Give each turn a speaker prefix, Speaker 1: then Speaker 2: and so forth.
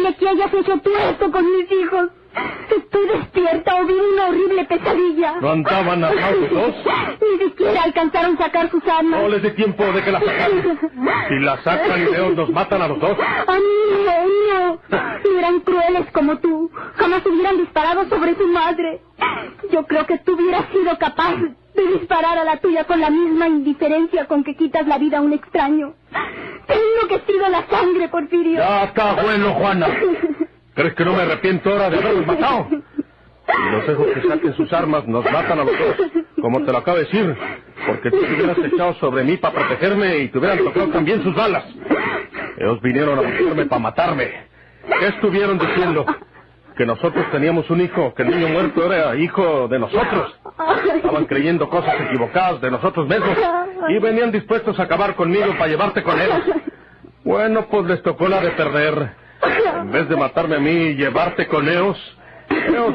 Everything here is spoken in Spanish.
Speaker 1: posible que hayas hecho tú esto con mis hijos? Estoy despierta o vi una horrible pesadilla.
Speaker 2: ¿No andaban armados los dos?
Speaker 1: Ni siquiera alcanzaron a sacar sus armas.
Speaker 2: No les dé tiempo de que las sacan. Si las sacan y Leos nos matan a los dos.
Speaker 1: No. No eran crueles como tú. Jamás hubieran disparado sobre su madre. Yo creo que tú hubieras sido capaz de disparar a la tuya con la misma indiferencia con que quitas la vida a un extraño. Te he enloquecido la sangre, Porfirio.
Speaker 2: Ya está bueno, Juana. ¿Crees que no me arrepiento ahora de haberlos matado? Si los dejo que saquen sus armas, nos matan a los dos, como te lo acabo de decir, porque tú te hubieras echado sobre mí para protegerme y te hubieran tocado también sus balas. Ellos vinieron a buscarme para matarme. ¿Qué estuvieron diciendo? Que nosotros teníamos un hijo, que el niño muerto era hijo de nosotros. Estaban creyendo cosas equivocadas de nosotros mismos y venían dispuestos a acabar conmigo para llevarte con ellos. Bueno, pues les tocó la de perder. En vez de matarme a mí y llevarte con ellos